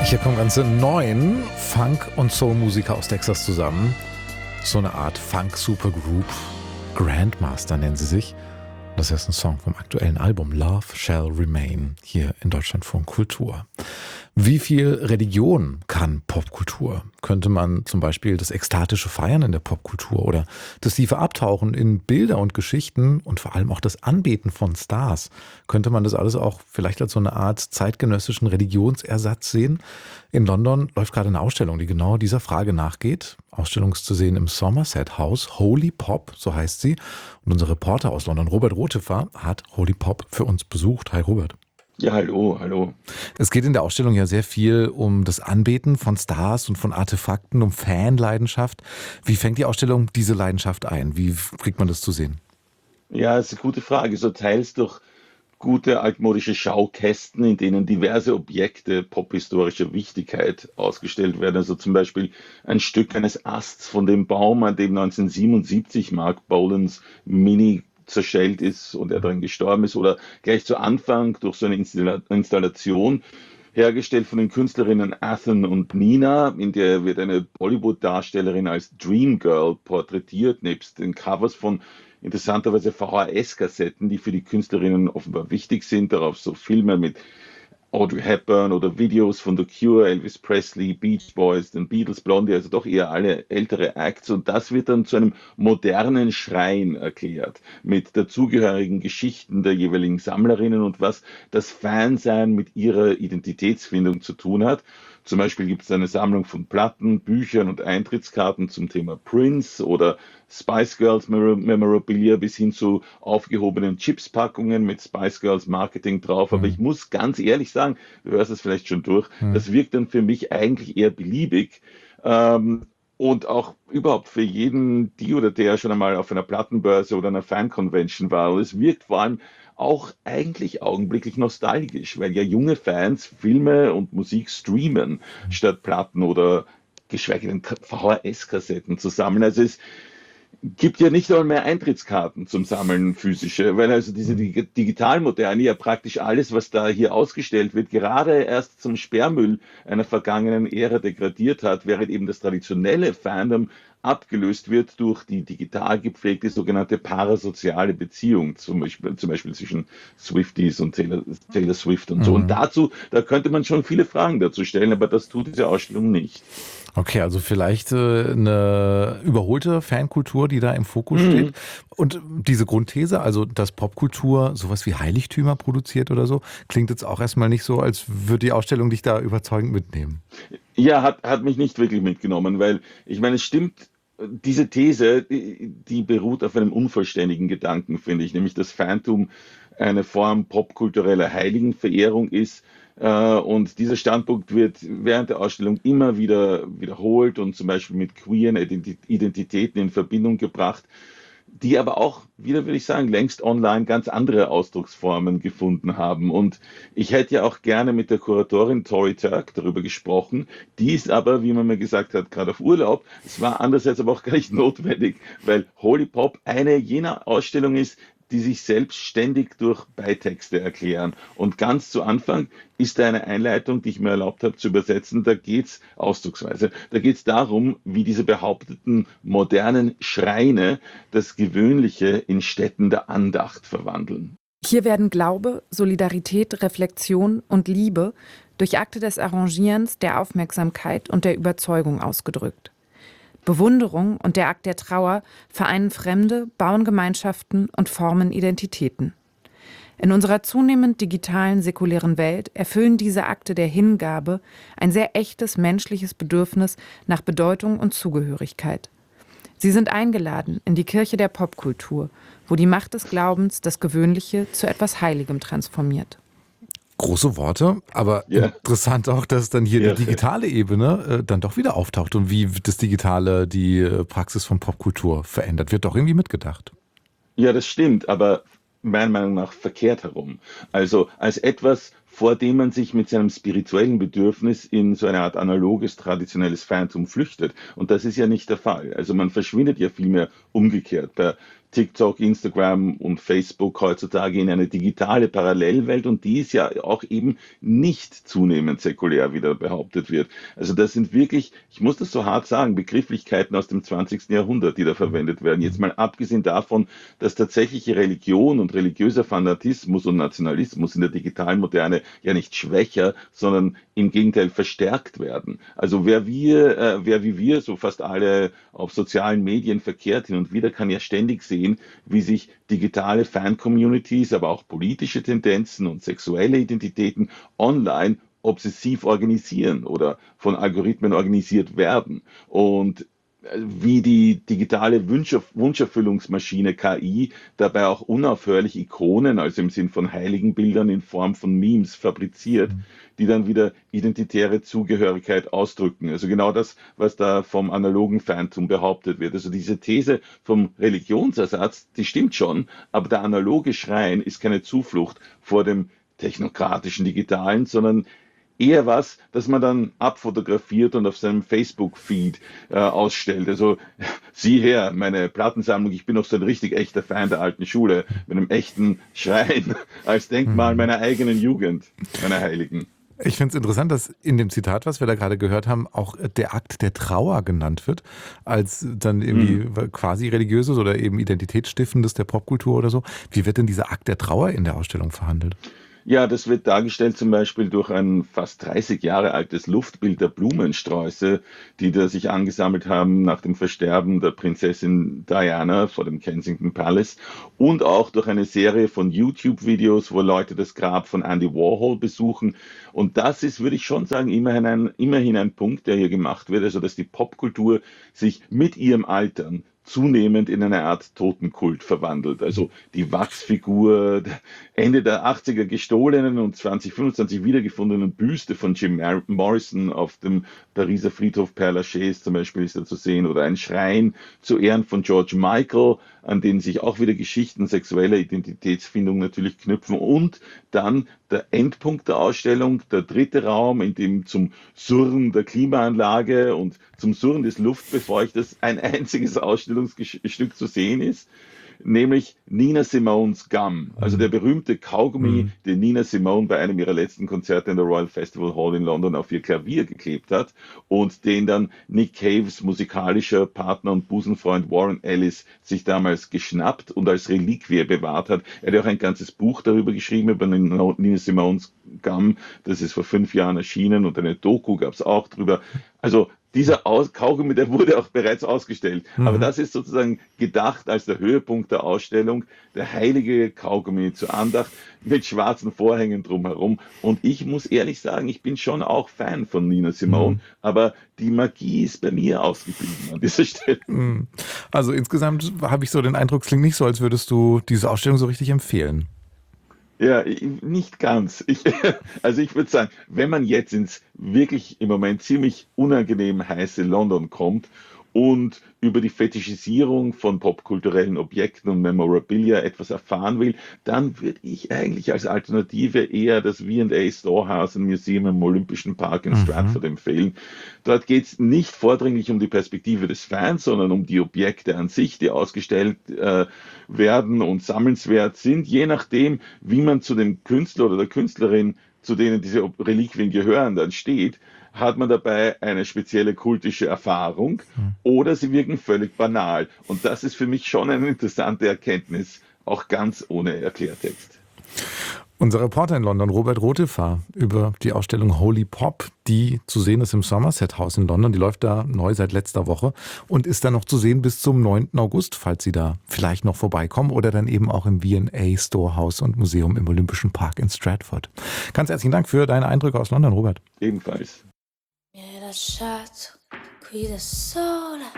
Hier kommen ganze 9 Funk- und Soul-Musiker aus Texas zusammen. So eine Art Funk-Supergroup. Grandmaster nennen sie sich. Das ist ein Song vom aktuellen Album Love Shall Remain hier in Deutschlandfunk Kultur. Wie viel Religion kann Popkultur? Könnte man zum Beispiel das ekstatische Feiern in der Popkultur oder das tiefe Abtauchen in Bilder und Geschichten und vor allem auch das Anbeten von Stars, könnte man das alles auch vielleicht als so eine Art zeitgenössischen Religionsersatz sehen? In London läuft gerade eine Ausstellung, die genau dieser Frage nachgeht. Ausstellung ist zu sehen im Somerset House, Holy Pop, so heißt sie. Und unser Reporter aus London, Robert Rotefer, hat Holy Pop für uns besucht. Hi Robert. Ja, hallo, hallo. Es geht in der Ausstellung ja sehr viel um das Anbeten von Stars und von Artefakten, um Fanleidenschaft. Wie fängt die Ausstellung diese Leidenschaft ein? Wie kriegt man das zu sehen? Ja, das ist eine gute Frage. So teils durch gute altmodische Schaukästen, in denen diverse Objekte pophistorischer Wichtigkeit ausgestellt werden. Also zum Beispiel ein Stück eines Asts von dem Baum, an dem 1977 Mark Bolans Mini zerschellt ist und er daran gestorben ist, oder gleich zu Anfang durch so eine Installation hergestellt von den Künstlerinnen Athen und Nina, in der wird eine Bollywood-Darstellerin als Dream Girl porträtiert, nebst den Covers von interessanterweise VHS-Kassetten, die für die Künstlerinnen offenbar wichtig sind, darauf so Filme mit Audrey Hepburn oder Videos von The Cure, Elvis Presley, Beach Boys, den Beatles, Blondie, also doch eher alle ältere Acts. Und das wird dann zu einem modernen Schrein erklärt, mit dazugehörigen Geschichten der jeweiligen Sammlerinnen und was das Fansein mit ihrer Identitätsfindung zu tun hat. Zum Beispiel gibt es eine Sammlung von Platten, Büchern und Eintrittskarten zum Thema Prince oder Spice Girls Memorabilia bis hin zu aufgehobenen Chipspackungen mit Spice Girls Marketing drauf. Aber ich muss ganz ehrlich sagen, du hörst es vielleicht schon durch, das wirkt dann für mich eigentlich eher beliebig. Und auch überhaupt für jeden, die oder der schon einmal auf einer Plattenbörse oder einer Fan-Convention war. Und es wirkt vor allem auch eigentlich augenblicklich nostalgisch, weil ja junge Fans Filme und Musik streamen, statt Platten oder geschweige denn VHS-Kassetten zu sammeln. Also es gibt ja nicht einmal mehr Eintrittskarten zum Sammeln physische, weil also diese Digitalmoderne ja praktisch alles, was da hier ausgestellt wird, gerade erst zum Sperrmüll einer vergangenen Ära degradiert hat, während eben das traditionelle Fandom abgelöst wird durch die digital gepflegte sogenannte parasoziale Beziehung, zum Beispiel zwischen Swifties und Taylor Swift und so. Und dazu, da könnte man schon viele Fragen dazu stellen, aber das tut diese Ausstellung nicht. Okay, also vielleicht eine überholte Fankultur, die da im Fokus steht. Und diese Grundthese, also dass Popkultur sowas wie Heiligtümer produziert oder so, klingt jetzt auch erstmal nicht so, als würde die Ausstellung dich da überzeugend mitnehmen. Ja, hat mich nicht wirklich mitgenommen, weil ich meine, es stimmt, diese These, die beruht auf einem unvollständigen Gedanken, finde ich, nämlich dass Fantum eine Form popkultureller Heiligenverehrung ist. Und dieser Standpunkt wird während der Ausstellung immer wieder wiederholt und zum Beispiel mit queeren Identitäten in Verbindung gebracht, die aber auch, wieder würde ich sagen, längst online ganz andere Ausdrucksformen gefunden haben. Und ich hätte ja auch gerne mit der Kuratorin Tori Turk darüber gesprochen. Die ist aber, wie man mir gesagt hat, gerade auf Urlaub. Es war andererseits aber auch gar nicht notwendig, weil Holy Pop eine jener Ausstellungen ist, die sich selbstständig durch Beitexte erklären. Und ganz zu Anfang ist da eine Einleitung, die ich mir erlaubt habe zu übersetzen. Da geht's ausdrucksweise, da geht's darum, wie diese behaupteten modernen Schreine das Gewöhnliche in Stätten der Andacht verwandeln. Hier werden Glaube, Solidarität, Reflexion und Liebe durch Akte des Arrangierens, der Aufmerksamkeit und der Überzeugung ausgedrückt. Bewunderung und der Akt der Trauer vereinen Fremde, bauen Gemeinschaften und formen Identitäten. In unserer zunehmend digitalen, säkulären Welt erfüllen diese Akte der Hingabe ein sehr echtes menschliches Bedürfnis nach Bedeutung und Zugehörigkeit. Sie sind eingeladen in die Kirche der Popkultur, wo die Macht des Glaubens das Gewöhnliche zu etwas Heiligem transformiert. Große Worte, aber interessant auch, dass dann hier die digitale Ebene dann doch wieder auftaucht und wie das Digitale die Praxis von Popkultur verändert. Wird doch irgendwie mitgedacht. Ja, das stimmt, aber meiner Meinung nach verkehrt herum. Also als etwas, vor dem man sich mit seinem spirituellen Bedürfnis in so eine Art analoges, traditionelles Phantom flüchtet. Und das ist ja nicht der Fall. Also man verschwindet ja vielmehr umgekehrt. Bei TikTok, Instagram und Facebook heutzutage in eine digitale Parallelwelt und die ist ja auch eben nicht zunehmend säkulär, wie da behauptet wird. Also das sind wirklich, ich muss das so hart sagen, Begrifflichkeiten aus dem 20. Jahrhundert, die da verwendet werden. Jetzt mal abgesehen davon, dass tatsächliche Religion und religiöser Fanatismus und Nationalismus in der digitalen Moderne ja nicht schwächer, sondern im Gegenteil verstärkt werden. Also wer wie wir, so fast alle auf sozialen Medien verkehrt hin und wieder, kann ja ständig sehen, wie sich digitale Fan-Communities, aber auch politische Tendenzen und sexuelle Identitäten online obsessiv organisieren oder von Algorithmen organisiert werden. Und wie die digitale Wunscherfüllungsmaschine KI dabei auch unaufhörlich Ikonen, also im Sinn von Heiligenbildern in Form von Memes fabriziert, die dann wieder identitäre Zugehörigkeit ausdrücken. Also genau das, was da vom analogen Phantom behauptet wird. Also diese These vom Religionsersatz, die stimmt schon, aber der analoge Schrein ist keine Zuflucht vor dem technokratischen Digitalen, sondern eher was, das man dann abfotografiert und auf seinem Facebook-Feed ausstellt. Also sieh her, meine Plattensammlung, ich bin noch so ein richtig echter Fan der alten Schule, mit einem echten Schrein als Denkmal meiner eigenen Jugend, meiner Heiligen. Ich finde es interessant, dass in dem Zitat, was wir da gerade gehört haben, auch der Akt der Trauer genannt wird, als dann irgendwie quasi religiöses oder eben identitätsstiftendes der Popkultur oder so. Wie wird denn dieser Akt der Trauer in der Ausstellung verhandelt? Ja, das wird dargestellt zum Beispiel durch ein fast 30 Jahre altes Luftbild der Blumensträuße, die da sich angesammelt haben nach dem Versterben der Prinzessin Diana vor dem Kensington Palace und auch durch eine Serie von YouTube-Videos, wo Leute das Grab von Andy Warhol besuchen. Und das ist, würde ich schon sagen, immerhin ein Punkt, der hier gemacht wird, also dass die Popkultur sich mit ihrem Altern zunehmend in eine Art Totenkult verwandelt. Also die Wachsfigur, Ende der 80er gestohlenen und 2025 wiedergefundenen Büste von Jim Morrison auf dem Pariser Friedhof Père Lachaise zum Beispiel ist da zu sehen oder ein Schrein zu Ehren von George Michael, an den sich auch wieder Geschichten sexueller Identitätsfindung natürlich knüpfen und dann der Endpunkt der Ausstellung, der dritte Raum, in dem zum Surren der Klimaanlage und zum Surren des Luftbefeuchters ein einziges Ausstellungsstück zu sehen ist, nämlich Nina Simones Gum, also der berühmte Kaugummi, den Nina Simone bei einem ihrer letzten Konzerte in der Royal Festival Hall in London auf ihr Klavier geklebt hat und den dann Nick Caves musikalischer Partner und Busenfreund Warren Ellis sich damals geschnappt und als Reliquie bewahrt hat. Er hat ja auch ein ganzes Buch darüber geschrieben, über Nina Simones Gum, das ist vor 5 Jahren erschienen und eine Doku gab es auch drüber. Also dieser Kaugummi, der wurde auch bereits ausgestellt. Aber das ist sozusagen gedacht als der Höhepunkt der Ausstellung, der heilige Kaugummi zur Andacht mit schwarzen Vorhängen drumherum. Und ich muss ehrlich sagen, ich bin schon auch Fan von Nina Simone, aber die Magie ist bei mir ausgeblieben an dieser Stelle. Also insgesamt habe ich so den Eindruck, es klingt nicht so, als würdest du diese Ausstellung so richtig empfehlen. Ja, nicht ganz. Also ich würde sagen, wenn man jetzt ins wirklich im Moment ziemlich unangenehm heiße London kommt und über die Fetischisierung von popkulturellen Objekten und Memorabilia etwas erfahren will, dann würde ich eigentlich als Alternative eher das V&A Storehouse and Museum im Olympischen Park in Stratford empfehlen. Dort geht es nicht vordringlich um die Perspektive des Fans, sondern um die Objekte an sich, die ausgestellt werden und sammelnswert sind, je nachdem, wie man zu dem Künstler oder der Künstlerin, zu denen diese Reliquien gehören, dann steht, hat man dabei eine spezielle kultische Erfahrung oder sie wirken völlig banal. Und das ist für mich schon eine interessante Erkenntnis, auch ganz ohne Erklärtext. Unser Reporter in London, Robert Rotefahr, über die Ausstellung Holy Pop, die zu sehen ist im Somerset House in London. Die läuft da neu seit letzter Woche und ist dann noch zu sehen bis zum 9. August, falls Sie da vielleicht noch vorbeikommen oder dann eben auch im V&A Storehouse und Museum im Olympischen Park in Stratford. Ganz herzlichen Dank für deine Eindrücke aus London, Robert. Ebenfalls. Mi hai lasciato qui da sola